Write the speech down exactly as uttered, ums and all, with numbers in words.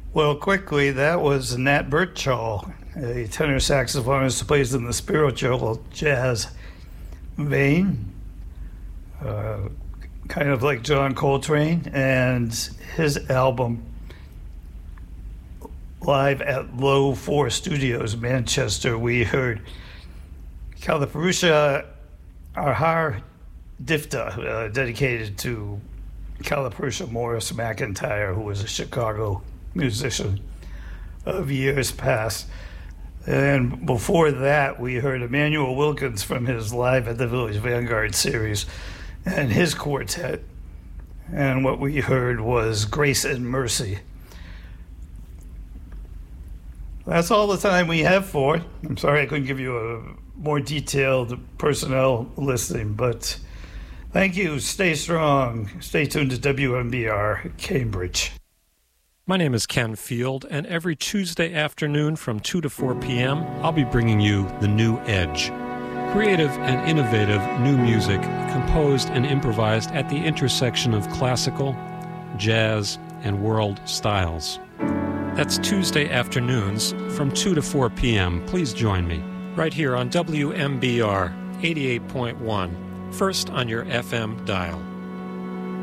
Well, quickly, that was Nat Birchall, a tenor saxophonist who plays in the spiritual jazz vein, uh, kind of like John Coltrane, and his album live at Low Four Studios, Manchester. We heard Kalapurusha Arhar Difta, uh, dedicated to Kalapurusha Morris McIntyre, who was a Chicago musician of years past. And before that, we heard Emmanuel Wilkins from his Live at the Village Vanguard series and his quartet. And what we heard was Grace and Mercy. That's all the time we have for it. I'm sorry I couldn't give you a more detailed personnel listing, but thank you. Stay strong. Stay tuned to W M B R Cambridge. My name is Ken Field, and every Tuesday afternoon from two to four p.m., I'll be bringing you The New Edge. Creative and innovative new music composed and improvised at the intersection of classical, jazz, and world styles. That's Tuesday afternoons from two to four p.m. Please join me right here on W M B R eighty-eight point one, first on your F M dial.